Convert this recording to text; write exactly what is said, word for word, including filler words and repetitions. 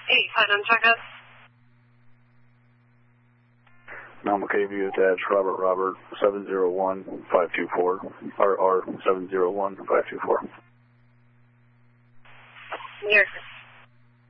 eight, five on checkup. Mount McKay View attached, Robert Robert, seven zero one five two four, R R seven zero one five two four. Yes.